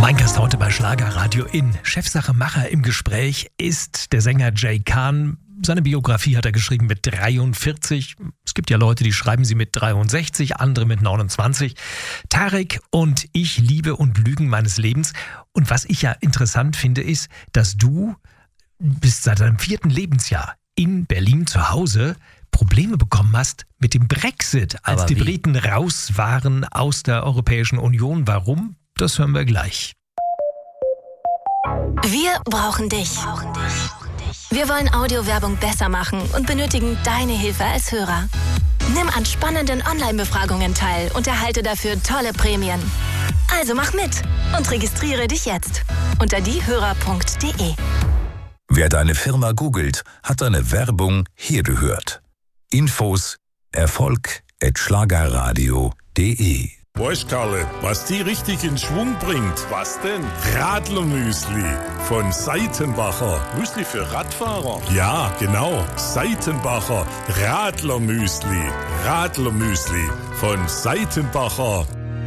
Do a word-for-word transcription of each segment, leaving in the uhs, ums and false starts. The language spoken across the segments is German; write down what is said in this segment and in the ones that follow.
Mein Gast heute bei Schlagerradio in Chefsache Macher im Gespräch ist der Sänger Jay Khan. Seine Biografie hat er geschrieben mit dreiundvierzig. Es gibt ja Leute, die schreiben sie mit dreiundsechzig, andere mit neunundzwanzig. Tarek und ich, Liebe und Lügen meines Lebens. Und was ich ja interessant finde, ist, dass du bis seit deinem vierten Lebensjahr in Berlin zu Hause Probleme bekommen hast mit dem Brexit, als Aber die wie? Briten raus waren aus der Europäischen Union. Warum? Das hören wir gleich. Wir brauchen dich. Wir wollen Audiowerbung besser machen und benötigen deine Hilfe als Hörer. Nimm an spannenden Online-Befragungen teil und erhalte dafür tolle Prämien. Also mach mit und registriere dich jetzt unter diehörer punkt de. Wer deine Firma googelt, hat deine Werbung hier gehört. Infos erfolg at schlagerradio punkt de. Weißt Karle, was die richtig in Schwung bringt? Was denn? Radlermüsli von Seitenbacher. Müsli für Radfahrer? Ja, genau. Seitenbacher Radlermüsli. Radlermüsli von Seitenbacher.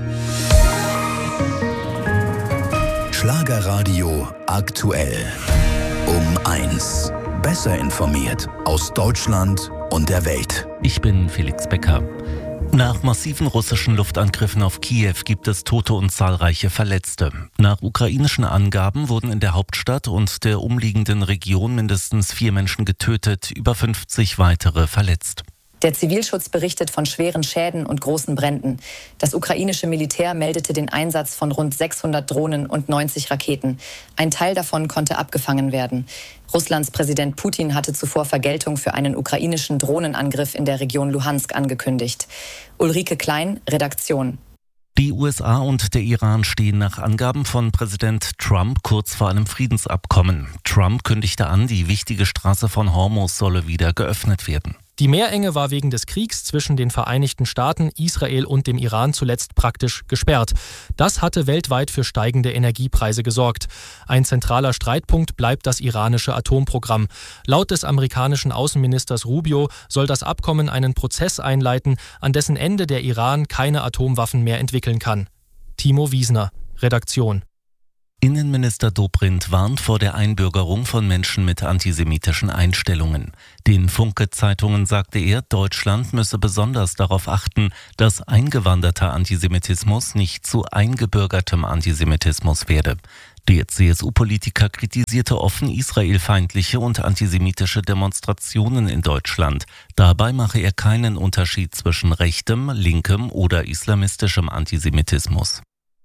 Schlagerradio aktuell. Um eins. Besser informiert aus Deutschland und der Welt. Ich bin Felix Becker. Nach massiven russischen Luftangriffen auf Kiew gibt es Tote und zahlreiche Verletzte. Nach ukrainischen Angaben wurden in der Hauptstadt und der umliegenden Region mindestens vier Menschen getötet, über fünfzig weitere verletzt. Der Zivilschutz berichtet von schweren Schäden und großen Bränden. Das ukrainische Militär meldete den Einsatz von rund sechshundert Drohnen und neunzig Raketen. Ein Teil davon konnte abgefangen werden. Russlands Präsident Putin hatte zuvor Vergeltung für einen ukrainischen Drohnenangriff in der Region Luhansk angekündigt. Ulrike Klein, Redaktion. Die U S A und der Iran stehen nach Angaben von Präsident Trump kurz vor einem Friedensabkommen. Trump kündigte an, die wichtige Straße von Hormuz solle wieder geöffnet werden. Die Meerenge war wegen des Kriegs zwischen den Vereinigten Staaten, Israel und dem Iran zuletzt praktisch gesperrt. Das hatte weltweit für steigende Energiepreise gesorgt. Ein zentraler Streitpunkt bleibt das iranische Atomprogramm. Laut des amerikanischen Außenministers Rubio soll das Abkommen einen Prozess einleiten, an dessen Ende der Iran keine Atomwaffen mehr entwickeln kann. Timo Wiesner, Redaktion. Innenminister Dobrindt warnt vor der Einbürgerung von Menschen mit antisemitischen Einstellungen. Den Funke-Zeitungen sagte er, Deutschland müsse besonders darauf achten, dass eingewanderter Antisemitismus nicht zu eingebürgertem Antisemitismus werde. Der C S U-Politiker kritisierte offen israelfeindliche und antisemitische Demonstrationen in Deutschland. Dabei mache er keinen Unterschied zwischen rechtem, linkem oder islamistischem Antisemitismus.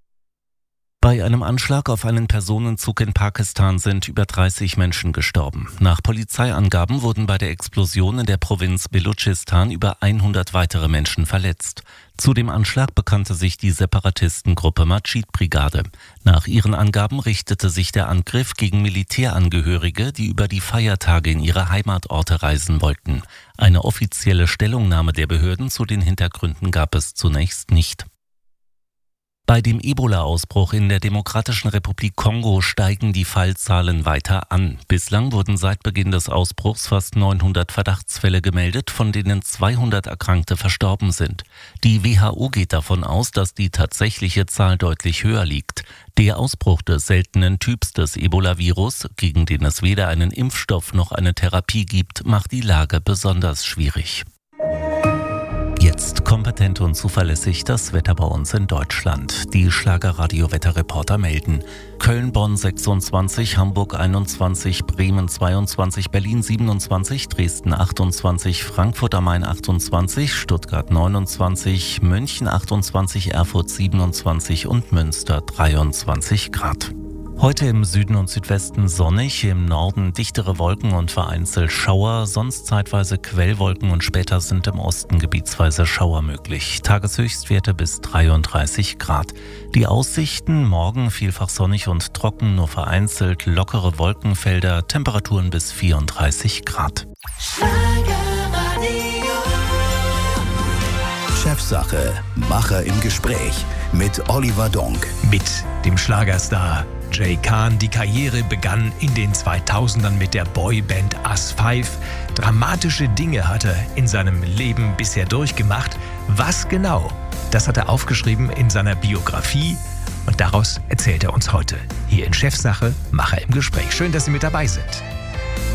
Bei einem Anschlag auf einen Personenzug in Pakistan sind über dreißig Menschen gestorben. Nach Polizeiangaben wurden bei der Explosion in der Provinz Belutschistan über hundert weitere Menschen verletzt. Zu dem Anschlag bekannte sich die Separatistengruppe Majid-Brigade. Nach ihren Angaben richtete sich der Angriff gegen Militärangehörige, die über die Feiertage in ihre Heimatorte reisen wollten. Eine offizielle Stellungnahme der Behörden zu den Hintergründen gab es zunächst nicht. Bei dem Ebola-Ausbruch in der Demokratischen Republik Kongo steigen die Fallzahlen weiter an. Bislang wurden seit Beginn des Ausbruchs fast neunhundert Verdachtsfälle gemeldet, von denen zweihundert Erkrankte verstorben sind. Die W H O geht davon aus, dass die tatsächliche Zahl deutlich höher liegt. Der Ausbruch des seltenen Typs des Ebola-Virus, gegen den es weder einen Impfstoff noch eine Therapie gibt, macht die Lage besonders schwierig. Jetzt kompetent und zuverlässig das Wetter bei uns in Deutschland. Die Schlagerradio-Wetterreporter melden: Köln, Bonn sechsundzwanzig, Hamburg einundzwanzig, Bremen zweiundzwanzig, Berlin siebenundzwanzig, Dresden achtundzwanzig, Frankfurt am Main achtundzwanzig, Stuttgart neunundzwanzig, München achtundzwanzig, Erfurt siebenundzwanzig und Münster dreiundzwanzig Grad. Heute im Süden und Südwesten sonnig, im Norden dichtere Wolken und vereinzelt Schauer, sonst zeitweise Quellwolken und später sind im Osten gebietsweise Schauer möglich. Tageshöchstwerte bis dreiunddreißig Grad. Die Aussichten: morgen vielfach sonnig und trocken, nur vereinzelt lockere Wolkenfelder, Temperaturen bis vierunddreißig Grad. Chefsache Macher im Gespräch mit Oliver Donk. Mit dem Schlagerstar Jay Khan. Die Karriere begann in den zweitausendern mit der Boyband Us Five. Dramatische Dinge hat er in seinem Leben bisher durchgemacht. Was genau? Das hat er aufgeschrieben in seiner Biografie. Und daraus erzählt er uns heute. Hier in Chefsache, Macher im Gespräch. Schön, dass Sie mit dabei sind.